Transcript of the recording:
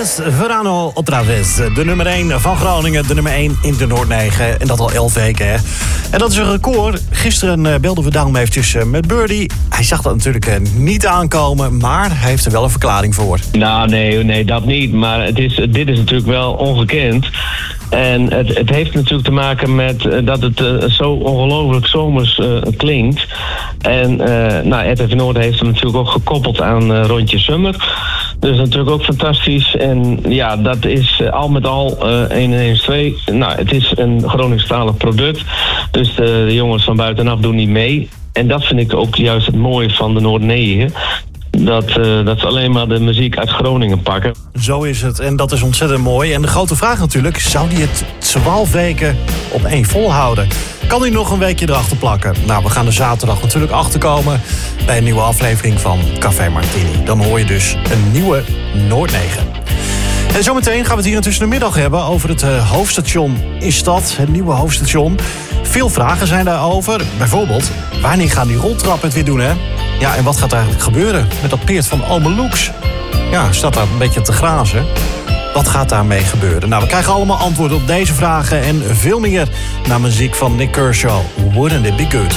Nicolas Verano otra vez. De nummer 1 van Groningen, de nummer 1 in de Noord 9. En dat al 11 weken, hè. En dat is een record. Gisteren belden we daarom eventjes met Birdie. Hij zag dat natuurlijk niet aankomen, maar hij heeft er wel een verklaring voor. Nou, nee, dat niet. Maar dit is natuurlijk wel ongekend. En het heeft natuurlijk te maken met dat het zo ongelooflijk zomers klinkt. En RTV Noord heeft hem natuurlijk ook gekoppeld aan Rondje Summer. Dus natuurlijk ook fantastisch. En ja, dat is al met al 112. Nou, het is een Groningstalig product. Dus de jongens van buitenaf doen niet mee. En dat vind ik ook juist het mooie van de Noord 9. Dat ze alleen maar de muziek uit Groningen pakken. Zo is het. En dat is ontzettend mooi. En de grote vraag natuurlijk, zou hij het 12 weken op 1 volhouden? Kan hij nog een weekje erachter plakken? Nou, we gaan er zaterdag natuurlijk achterkomen bij een nieuwe aflevering van Café Martini. Dan hoor je dus een nieuwe Noord 9. En zometeen gaan we het hier tussen de middag hebben over het hoofdstation in stad. Het nieuwe hoofdstation. Veel vragen zijn daarover. Bijvoorbeeld, wanneer gaan die roltrappen het weer doen, hè? Ja, en wat gaat er eigenlijk gebeuren met dat peert van Ome Loeks? Ja, staat daar een beetje te grazen. Wat gaat daarmee gebeuren? Nou, we krijgen allemaal antwoorden op deze vragen en veel meer naar muziek van Nik Kershaw. Wouldn't it be good?